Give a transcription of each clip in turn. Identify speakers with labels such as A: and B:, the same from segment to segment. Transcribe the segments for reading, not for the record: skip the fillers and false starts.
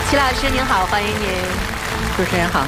A: 齐老师您好，欢迎您。
B: 主持人好。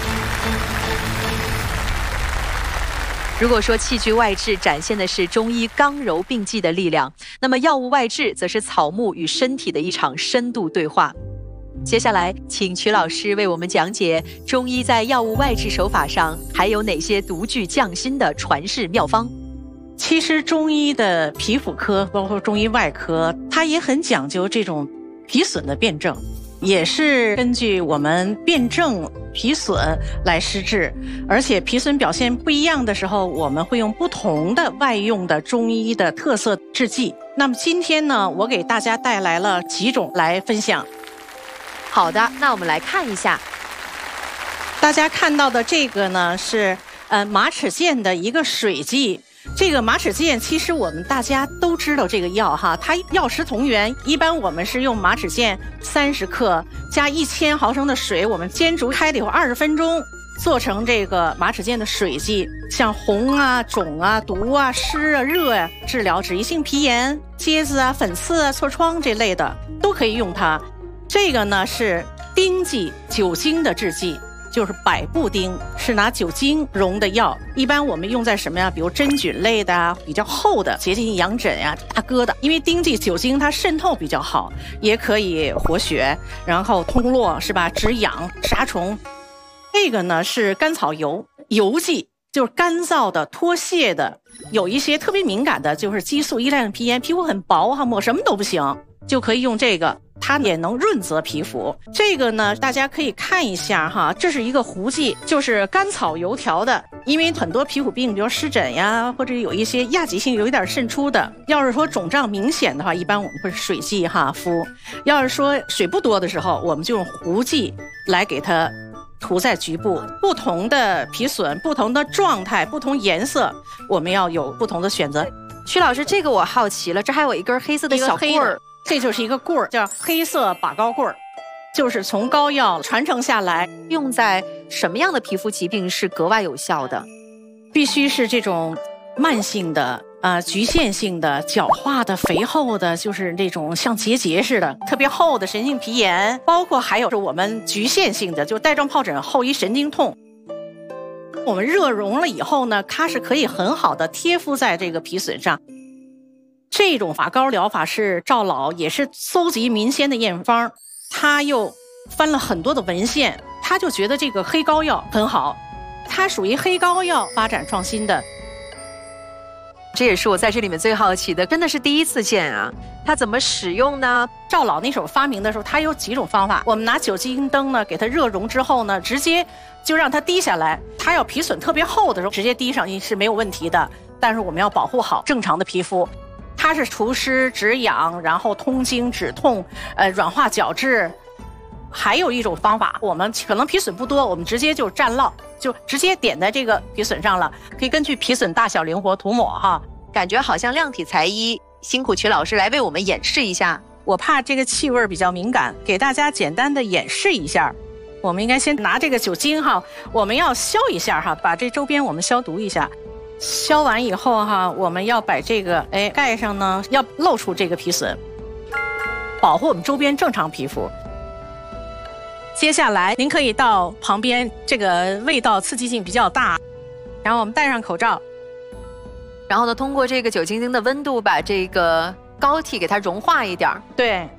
A: 如果说器具外治展现的是中医刚柔并济的力量，那么药物外治则是草木与身体的一场深度对话。接下来，请曲老师为我们讲解中医在药物外治手法上还有哪些独具匠心的传世妙方。
B: 其实中医的皮肤科，包括中医外科，它也很讲究这种皮损的辨证，也是根据我们辨证皮损来施治，而且皮损表现不一样的时候，我们会用不同的外用的中医的特色制剂。那么今天呢，我给大家带来了几种来分享。
A: 好的，那我们来看一下。
B: 大家看到的这个呢是马齿苋的一个水剂。这个马齿苋其实我们大家都知道这个药哈，它药食同源。一般我们是用马齿苋30克加1000毫升的水，我们煎煮开了以后20分钟，做成这个马齿苋的水剂。像红啊、肿啊、毒啊、湿啊、热啊，治疗脂溢性皮炎、疖子啊、粉刺啊、痤疮这类的都可以用它。这个呢是丁剂酒精的制剂，就是百步丁，是拿酒精溶的药。一般我们用在什么呀？比如真菌类的啊，比较厚的结晶痒疹呀、大疙瘩。因为丁剂酒精它渗透比较好，也可以活血，然后通络是吧？止痒杀虫。这个呢是甘草油，油剂就是干燥的、脱屑的，有一些特别敏感的，就是激素依赖性皮炎，皮肤很薄哈，抹什么都不行，就可以用这个。它也能润泽皮肤。这个呢，大家可以看一下哈，这是一个糊剂，就是甘草油调的。因为很多皮肤病，比如湿疹呀，或者有一些亚急性有一点渗出的，要是说肿胀明显的话，一般我们会水剂哈敷；要是说水不多的时候，我们就用糊剂来给它涂在局部。不同的皮损、不同的状态、不同颜色，我们要有不同的选择。
A: 曲老师，这个我好奇了，这还有一根黑色的小棍儿。
B: 这就是一个棍儿，叫黑色把膏棍儿，就是从膏药传承下来，
A: 用在什么样的皮肤疾病是格外有效的？
B: 必须是这种慢性的、局限性的、角化的、肥厚的，就是那种像结似的、特别厚的神经皮炎，包括还有是我们局限性的，就带状疱疹后遗神经痛。我们热溶了以后呢，它是可以很好的贴敷在这个皮损上。这种发膏疗法是赵老也是搜集民间的验方，他又翻了很多的文献，他就觉得这个黑膏药很好，它属于黑膏药发展创新的。
A: 这也是我在这里面最好奇的，真的是第一次见啊！它怎么使用呢？
B: 赵老那时候发明的时候，他有几种方法。我们拿酒精灯呢，给它热溶之后呢，直接就让它滴下来。它要皮损特别厚的时候，直接滴上去是没有问题的。但是我们要保护好正常的皮肤。它是除湿止痒，然后通经止痛，软化角质。还有一种方法，我们可能皮损不多，我们直接就蘸烙，就直接点在这个皮损上了，可以根据皮损大小灵活涂抹哈。
A: 感觉好像量体裁衣，辛苦曲老师来为我们演示一下。
B: 我怕这个气味比较敏感，给大家简单的演示一下。我们应该先拿这个酒精哈，我们要消一下哈，把这周边我们消毒一下。消完以后哈，我们要把这个盖上呢，要露出这个皮损，保护我们周边正常皮肤。接下来您可以到旁边，这个味道刺激性比较大，然后我们戴上口罩，
A: 然后呢，通过这个酒精灯的温度，把这个膏体给它融化一点。
B: 对，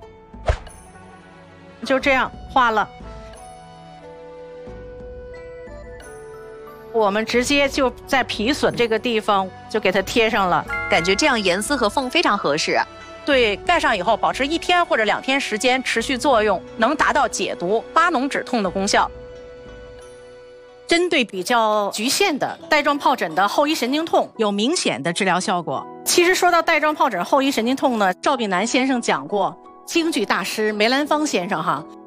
B: 就这样化了。我们直接就在皮损这个地方就给它贴上了，
A: 感觉这样严丝合缝，非常合适。
B: 对，盖上以后保持1天或者2天时间持续作用，能达到解毒、发脓止痛的功效。针对比较局限的带状疱疹的后遗神经痛有明显的治疗效果。其实说到带状疱疹后遗神经痛呢，赵炳南先生讲过，京剧大师梅兰芳先生哈，